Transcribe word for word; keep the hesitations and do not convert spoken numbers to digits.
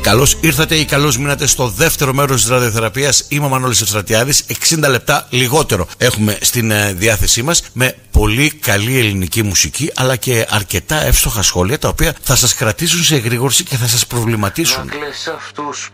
Καλώς ήρθατε ή καλώς μείνατε στο δεύτερο μέρος της ραδιοθεραπείας. Είμαι ο Μανώλης Ευστρατιάδης. εξήντα λεπτά λιγότερο έχουμε στην ε, διάθεσή μας, με πολύ καλή ελληνική μουσική, αλλά και αρκετά εύστοχα σχόλια, τα οποία θα σας κρατήσουν σε εγρήγορση και θα σας προβληματίσουν. Να κλαις αυτούς